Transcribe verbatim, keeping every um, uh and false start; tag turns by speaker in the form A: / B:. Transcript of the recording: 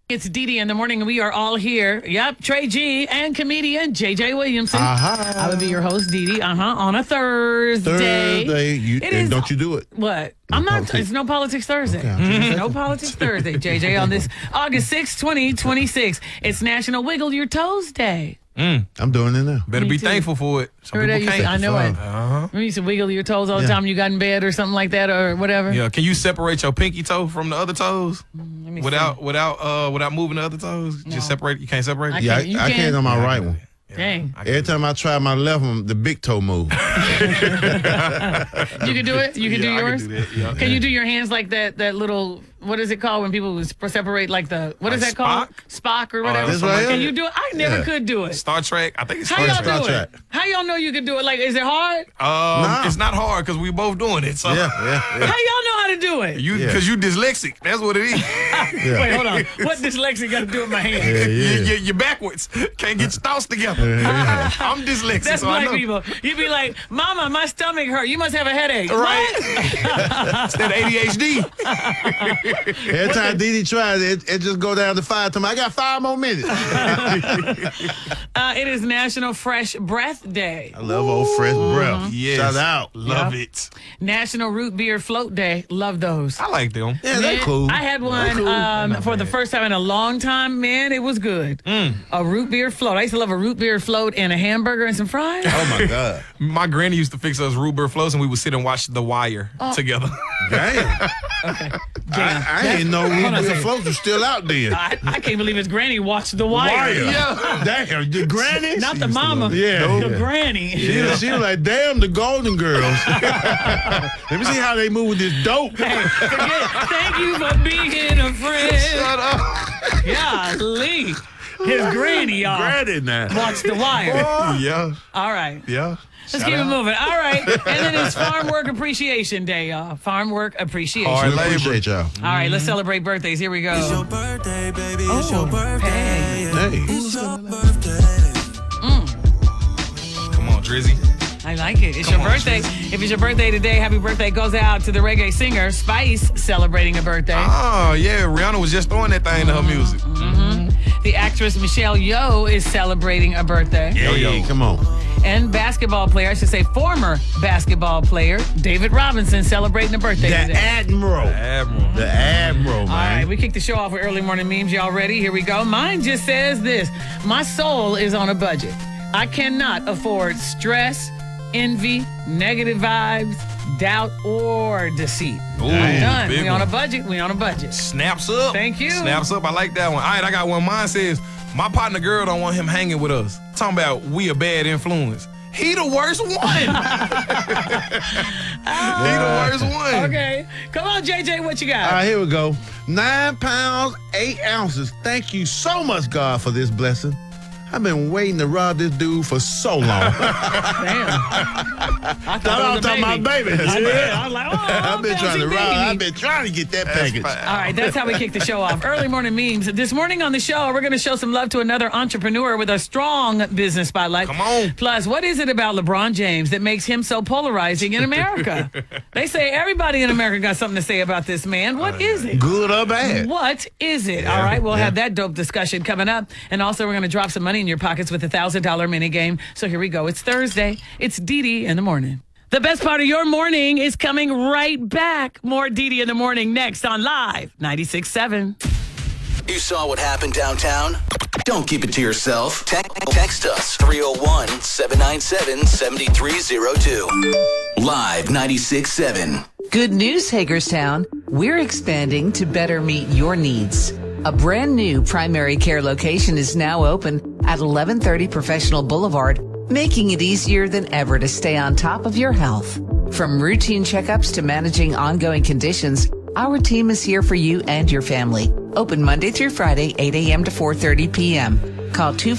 A: It's Dee Dee in the morning, and we are all here. Yep, Trey G and comedian J J Williamson.
B: Uh-huh.
A: I would be your host, Dee Dee, uh-huh, on a Thursday.
B: Thursday. You,
A: It
B: and
A: is-
B: don't you do it.
A: What?
B: No
A: I'm not.
B: politics.
A: It's no politics Thursday.
B: Okay, I'm just
A: Mhm. No politics Thursday. J J on this August sixth, twenty twenty-six. It's National Wiggle Your Toes Day.
C: Mm.
B: I'm doing it now.
C: Better
A: Me
C: be
A: too.
C: thankful for it. Some
A: Heard that?
C: people
A: You say,
C: can't.
A: I know it.
C: Uh-huh.
A: You used to wiggle your toes all the
B: Yeah.
A: time you got in bed or something like that or whatever.
C: Yeah. Can you separate your pinky toe from the other toes
A: Let me
C: without
A: see.
C: without uh without moving the other toes?
A: No.
C: Just separate. You can't separate.
A: I
C: it?
B: Yeah, I,
A: you
B: I
A: can.
B: can't on my
C: Yeah, I
B: right
C: can
B: one.
C: do that. Yeah,
A: Dang.
C: I can
B: Every
C: do
B: time I try my left one, the big toe move.
A: You can do it? You can do
C: Yeah, I can
A: yours?
C: do that, yeah.
A: Can you do your hands like that that little, what is it called when people separate like the, what is
C: Like
A: that called?
C: Spock?
A: Spock or whatever.
B: this right
A: Can
B: here?
A: you do it? I never
B: Yeah.
A: could do it.
C: Star Trek. I think it's
A: How
C: Star
A: y'all
C: Trek.
B: Star
A: do it?
B: Trek.
A: How y'all know you can do it? Like, is it hard?
C: Um,
B: Nah.
C: It's not hard because we both doing it. So
B: yeah, yeah,
A: How
B: yeah.
A: y'all know how to do it?
C: you
B: Yeah.
C: because you dyslexic. That's what it is.
B: Yeah.
A: Wait, hold on. What dyslexic got to do with my hands?
B: Yeah, yeah.
C: You, you, you're backwards. Can't get your thoughts together. I'm dyslexic.
A: That's
C: so I
A: black
C: know.
A: people. You be like, Mama, my stomach hurt. You must have a headache.
C: Right.
A: What?
C: It's that A D H D.
B: Every time Dee Dee tries it, it just go down to five. Tell me, I got five more minutes.
A: Uh, it is National Fresh Breath Day.
B: I love old fresh breath.
C: Yes.
B: Shout out.
C: Love
A: Yep.
C: it.
A: National Root Beer Float Day. Love those.
C: I like them.
B: Yeah, they
A: Man,
B: cool.
A: I had one
B: cool.
A: um,
C: Not
A: for the
C: bad.
A: first time in a long time. Man, it was good. A root beer float. I used to love a root beer float and a hamburger and some fries.
B: Oh, my God.
C: My granny used to fix us root beer floats, and we would sit and watch The Wire
A: Oh.
C: together.
B: Damn.
A: Damn.
B: I, I ain't know
A: Hold on a
B: root beer
A: second.
B: floats are still out there.
A: I, I can't believe his granny watched The Wire.
B: Wire.
C: Yeah.
B: Damn, the granny?
A: Not the
C: used to
A: mama.
C: love it.
B: Yeah.
A: The
B: Yeah.
A: granny.
B: She, was- she was like, damn, the Golden Girls. Let me see how they move with this dope.
A: Hey, forget, thank you for being a friend.
C: Shut up.
A: Golly. His granny, y'all.
B: Granny now.
A: Watched The Wire.
C: Yeah.
A: All right.
C: Yeah.
A: Let's
C: Shout
A: keep it
C: out.
A: moving. All right. And then it's Farm Work Appreciation Day, y'all. Farm Work Appreciation.
C: Hard
B: We
C: labor.
B: appreciate y'all.
A: All right, let's celebrate birthdays. Here we go.
D: It's your birthday, baby.
A: Oh,
D: It's your birthday.
A: hey.
B: Hey.
D: It's your birthday.
C: Come on, Drizzy.
A: I like it. It's
C: Come
A: your
C: on,
A: birthday. If it's your birthday today, happy birthday goes out to the reggae singer Spice celebrating a birthday.
C: Oh, yeah. Rihanna was just throwing that thing to her music.
A: The actress Michelle Yeoh is celebrating a birthday.
C: Yo, yo.
B: Hey, come on.
A: And basketball player, I should say former basketball player, David Robinson celebrating a birthday
B: The
A: today.
B: Admiral.
C: Admiral.
B: The Admiral,
A: All right,
B: man.
A: we kicked the show off with early morning memes. Y'all ready? Here we go. Mine just says this. My soul is on a budget. I cannot afford stress, envy, negative vibes, doubt, or deceit.
C: Ooh,
A: I'm done.
C: big
A: We on a
C: one.
A: budget. We on a budget.
C: Snaps up.
A: Thank you.
C: Snaps up. I like that one. All right, I got one. Mine says, my partner girl don't want him hanging with us. Talking about we a bad influence. He the worst one. He the worst one.
A: Okay. Come on, J J, what you got?
B: All right, here we go. Nine pounds, eight ounces. Thank you so much, God, for this blessing. I've been waiting to rob this dude for so long.
A: Damn. I thought
B: Thought I
A: it
B: was
A: was a
B: talking
A: baby.
B: about baby.
A: I did. I was like, oh,
B: I've been trying to
A: bouncing
B: rob.
A: baby.
B: I've been trying to get that
C: That's
B: package.
C: fine.
A: All right, that's how we kick the show off. Early morning memes. This morning on the show, we're going to show some love to another entrepreneur with a strong business spotlight.
C: Come on.
A: Plus, what is it about LeBron James that makes him so polarizing in America? They say everybody in America got something to say about this man. What is it?
B: Good or bad?
A: What is it? All right, we'll have that dope discussion coming up. And also, we're going to drop some money in your pockets with a one thousand dollars mini game. So here we go. It's Thursday. It's Dee Dee in the morning. The best part of your morning is coming right back. More Dee Dee in the morning next on Live ninety-six point seven.
E: You saw what happened downtown? Don't keep it to yourself. Te- text us three oh one, seven nine seven, seven three oh two. Live ninety-six point seven.
F: Good news, Hagerstown. We're expanding to better meet your needs. A brand new primary care location is now open at eleven thirty Professional Boulevard, making it easier than ever to stay on top of your health. From routine checkups to managing ongoing conditions, our team is here for you and your family. Open Monday through Friday, eight a.m. to four thirty p.m. Call two